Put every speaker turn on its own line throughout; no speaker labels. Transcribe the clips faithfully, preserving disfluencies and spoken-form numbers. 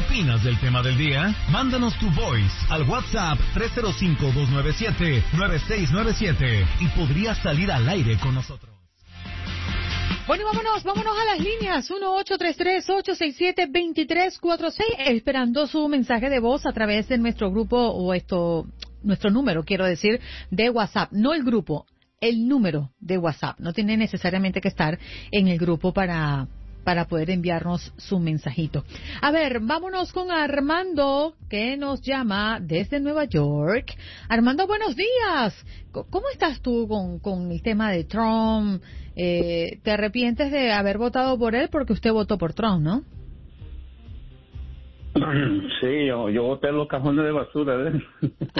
opinas del tema del día? Mándanos tu voice al WhatsApp tres cero cinco, dos nueve siete, nueve seis nueve siete y podrías salir al aire con nosotros.
Bueno, vámonos, vámonos a las líneas. uno ocho tres tres, ocho seis siete, dos tres cuatro seis, esperando su mensaje de voz a través de nuestro grupo, o esto, nuestro número, quiero decir, de WhatsApp. No el grupo, el número de WhatsApp. No tiene necesariamente que estar en el grupo para, para poder enviarnos su mensajito. A ver, vámonos con Armando, que nos llama desde Nueva York. Armando, buenos días. ¿Cómo estás tú con, con el tema de Trump? Eh, ¿Te arrepientes de haber votado por él porque usted votó por Trump, no?
Sí, yo, yo voté en los cajones de basura, ¿eh?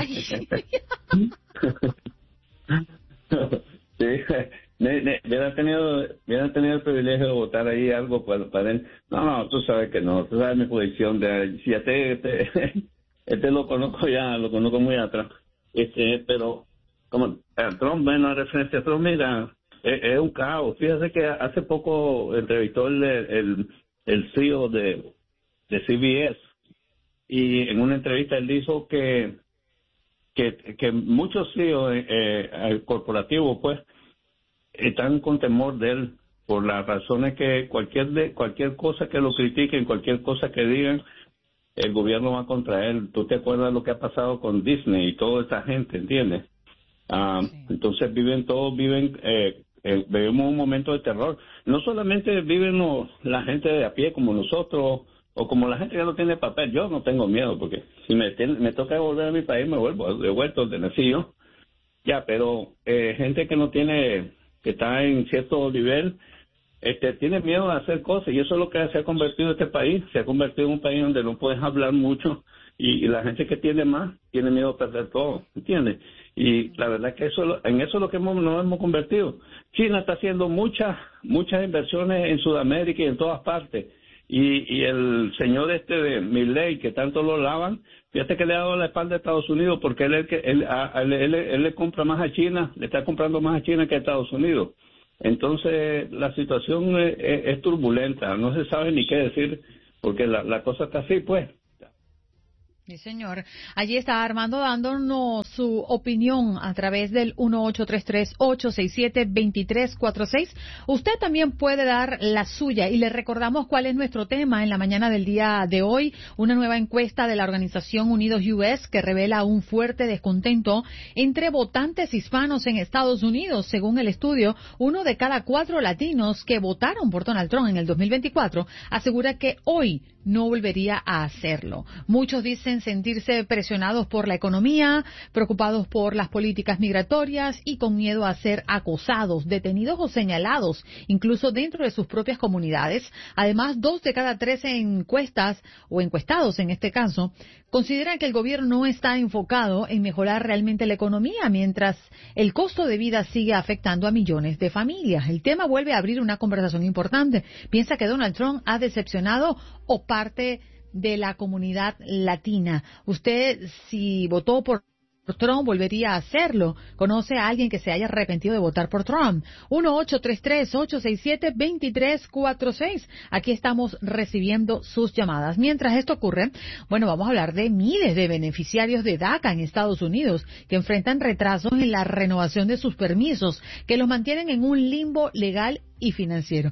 Sí, hubiera tenido, hubiera tenido el privilegio de votar ahí algo para, para él. No, no, tú sabes que no, tú sabes mi posición. De, si este, este, este lo conozco ya, lo conozco muy atrás. Este, pero como Trump, bueno, referencia a Trump, mira, es, es un caos. Fíjate que hace poco entrevistó el, el, el C E O de, de C B S, y en una entrevista él dijo que que, que muchos C E Os eh, corporativos pues están con temor de él por las razones que cualquier de cualquier cosa que lo critiquen, cualquier cosa que digan, el gobierno va contra él. ¿Tú te acuerdas lo que ha pasado con Disney y toda esa gente, entiendes? Uh, sí. Entonces viven todos, viven, eh, eh, vivimos un momento de terror. No solamente viven los, la gente de a pie como nosotros, o como la gente que no tiene papel. Yo no tengo miedo, porque si me, tiene, me toca volver a mi país, me vuelvo de vuelta donde nací yo. Ya, pero eh, gente que no tiene, que está en cierto nivel, este, tiene miedo de hacer cosas, y eso es lo que se ha convertido este país. Se ha convertido en un país donde no puedes hablar mucho, y, y la gente que tiene más tiene miedo de perder todo, ¿entiendes? Y la verdad que eso, en eso es lo que hemos, nos hemos convertido. China está haciendo muchas muchas inversiones en Sudamérica y en todas partes, y, y el señor este de Milley, que tanto lo lavan, fíjate que le ha dado la espalda a Estados Unidos, porque él, él, él, él, él, él le compra más a China, le está comprando más a China que a Estados Unidos. Entonces la situación es, es, es turbulenta, no se sabe ni qué decir, porque la, la cosa está así, pues.
Sí, señor. Allí está Armando dándonos su opinión a través del uno ocho tres tres, ocho seis siete, dos tres cuatro seis. Usted también puede dar la suya, y le recordamos cuál es nuestro tema en la mañana del día de hoy. Una nueva encuesta de la organización Unidos U S que revela un fuerte descontento entre votantes hispanos en Estados Unidos. Según el estudio, uno de cada cuatro latinos que votaron por Donald Trump en el dos mil veinticuatro asegura que hoy no volvería a hacerlo. Muchos dicen sentirse presionados por la economía, preocupados por las políticas migratorias y con miedo a ser acosados, detenidos o señalados, incluso dentro de sus propias comunidades. Además, dos de cada tres encuestas, o encuestados en este caso, consideran que el gobierno no está enfocado en mejorar realmente la economía, mientras el costo de vida sigue afectando a millones de familias. El tema vuelve a abrir una conversación importante. ¿Piensa que Donald Trump ha decepcionado o parte de la comunidad latina? Usted, si votó por Trump, volvería a hacerlo. ¿Conoce a alguien que se haya arrepentido de votar por Trump? uno ocho tres tres, ocho seis siete, dos tres cuatro seis. Aquí estamos recibiendo sus llamadas. Mientras esto ocurre, bueno, vamos a hablar de miles de beneficiarios de DACA en Estados Unidos que enfrentan retrasos en la renovación de sus permisos, que los mantienen en un limbo legal y financiero.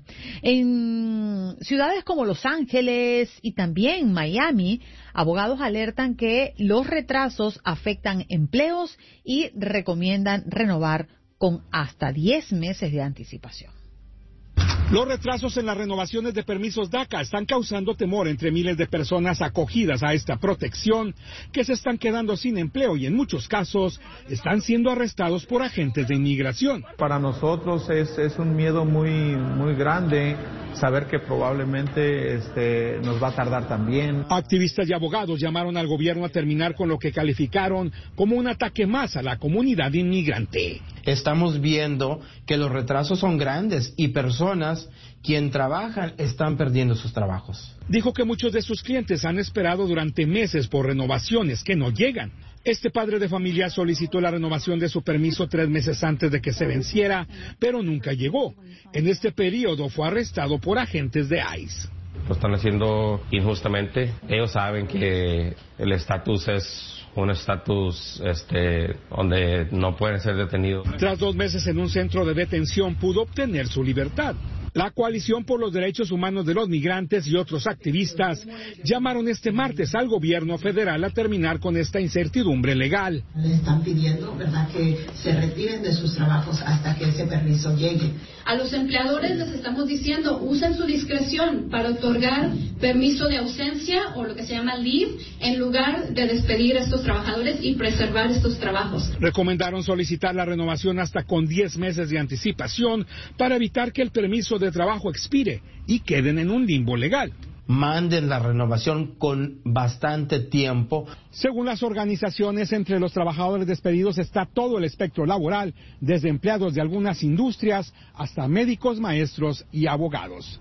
En ciudades como Los Ángeles y también Miami, abogados alertan que los retrasos afectan empleos y recomiendan renovar con hasta diez meses de anticipación.
Los retrasos en las renovaciones de permisos DACA están causando temor entre miles de personas acogidas a esta protección, que se están quedando sin empleo y en muchos casos están siendo arrestados por agentes de inmigración.
Para nosotros es, es un miedo muy, muy grande saber que probablemente este, nos va a tardar también.
Activistas y abogados llamaron al gobierno a terminar con lo que calificaron como un ataque más a la comunidad inmigrante.
Estamos viendo que los retrasos son grandes y personas quien trabajan están perdiendo sus trabajos.
Dijo que muchos de sus clientes han esperado durante meses por renovaciones que no llegan. Este padre de familia solicitó la renovación de su permiso tres meses antes de que se venciera, pero nunca llegó. En este periodo fue arrestado por agentes de ICE.
lo están haciendo injustamente. Ellos saben que el estatus es un estatus este, donde no pueden ser detenidos.
Tras dos meses en un centro de detención pudo obtener su libertad. La Coalición por los Derechos Humanos de los Migrantes y otros activistas llamaron este martes al gobierno federal a terminar con esta incertidumbre legal.
Le están pidiendo, ¿verdad?, que se retiren de sus trabajos hasta que ese permiso llegue.
A los empleadores les estamos diciendo, usen su discreción para otorgar permiso de ausencia o lo que se llama leave, en lugar de despedir a estos trabajadores y preservar estos trabajos.
Recomendaron solicitar la renovación hasta con diez meses de anticipación para evitar que el permiso de trabajo expire y queden en un limbo legal.
Manden la renovación con bastante tiempo.
Según las organizaciones, entre los trabajadores despedidos está todo el espectro laboral, desde empleados de algunas industrias hasta médicos, maestros y abogados.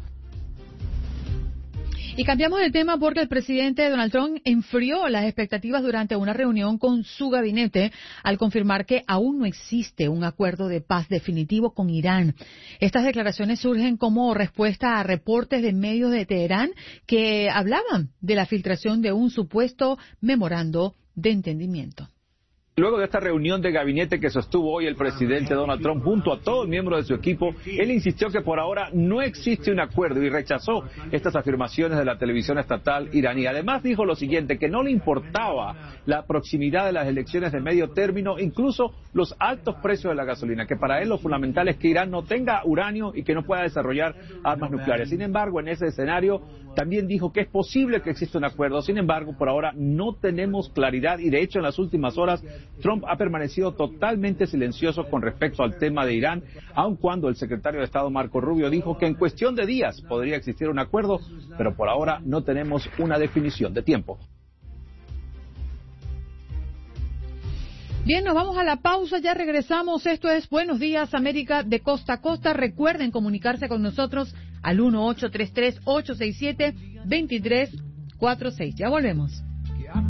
Y cambiamos de tema porque el presidente Donald Trump enfrió las expectativas durante una reunión con su gabinete al confirmar que aún no existe un acuerdo de paz definitivo con Irán. Estas declaraciones surgen como respuesta a reportes de medios de Teherán que hablaban de la filtración de un supuesto memorando de entendimiento.
Luego de esta reunión de gabinete que sostuvo hoy el presidente Donald Trump junto a todos los miembros de su equipo, él insistió que por ahora no existe un acuerdo y rechazó estas afirmaciones de la televisión estatal iraní. Además dijo lo siguiente, que no le importaba la proximidad de las elecciones de medio término, incluso los altos precios de la gasolina, que para él lo fundamental es que Irán no tenga uranio y que no pueda desarrollar armas nucleares. Sin embargo, en ese escenario también dijo que es posible que exista un acuerdo. Sin embargo, por ahora no tenemos claridad y de hecho en las últimas horas Trump ha permanecido totalmente silencioso con respecto al tema de Irán, aun cuando el secretario de Estado Marco Rubio dijo que en cuestión de días podría existir un acuerdo, pero por ahora no tenemos una definición de tiempo.
Bien, nos vamos a la pausa, ya regresamos. Esto es Buenos Días América de costa a costa. Recuerden comunicarse con nosotros al uno ocho tres tres, ocho seis siete, dos tres cuatro seis. Ya volvemos.